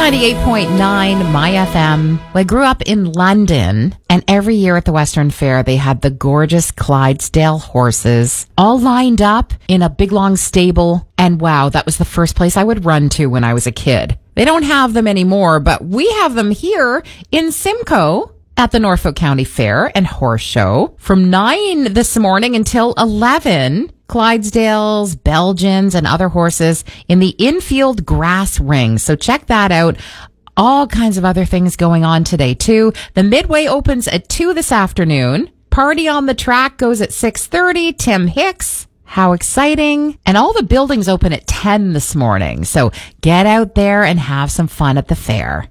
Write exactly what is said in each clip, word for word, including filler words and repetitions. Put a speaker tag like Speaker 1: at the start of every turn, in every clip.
Speaker 1: ninety-eight point nine My F M. Well, I grew up in London, and every year at the Western Fair, they had the gorgeous Clydesdale horses all lined up in a big long stable. And wow, that was the first place I would run to when I was a kid. They don't have them anymore, but we have them here in Simcoe at the Norfolk County Fair and Horse Show from nine this morning until eleven. Clydesdales, Belgians, and other horses in the infield grass ring. So check that out. All kinds of other things going on today, too. The Midway opens at two this afternoon. Party on the Track goes at six thirty. Tim Hicks. How exciting. And all the buildings open at ten this morning. So get out there and have some fun at the fair.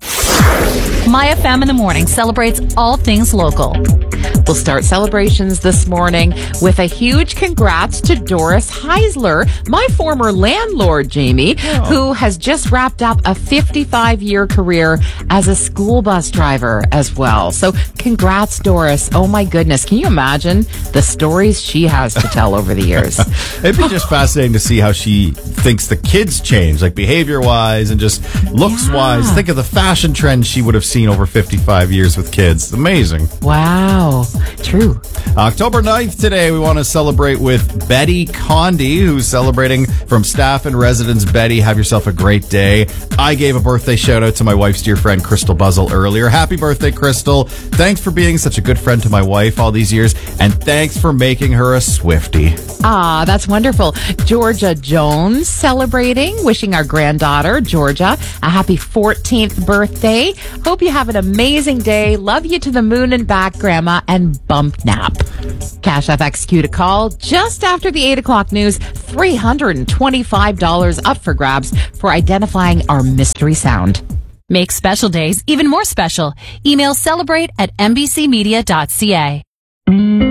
Speaker 2: My F M in the morning celebrates all things local.
Speaker 1: We'll start celebrations this morning with a huge congrats to Doris Heisler, my former landlord, Jamie, oh. who has just wrapped up a fifty-five-year career as a school bus driver as well. So congrats, Doris. Oh, my goodness. Can you imagine the stories she has to tell over the years?
Speaker 3: It'd be just fascinating to see how she thinks the kids change, like behavior-wise and just looks-wise. Yeah. Think of the fashion trends she would have seen over fifty-five years with kids. Amazing.
Speaker 1: Wow. True.
Speaker 3: October ninth today, we want to celebrate with Betty Condi, who's celebrating from staff and residents. Betty, have yourself a great day. I gave a birthday shout out to my wife's dear friend, Crystal Buzzell, earlier. Happy birthday, Crystal. Thanks for being such a good friend to my wife all these years, and thanks for making her a Swiftie.
Speaker 1: Ah, that's wonderful. Georgia Jones celebrating, wishing our granddaughter, Georgia, a happy fourteenth birthday. Hope you have an amazing day. Love you to the moon and back, Grandma, and bump nap. Cash F X Q to call just after the eight o'clock news. three hundred twenty-five dollars up for grabs for identifying our mystery sound.
Speaker 2: Make special days even more special. Email celebrate at n b c media dot c a.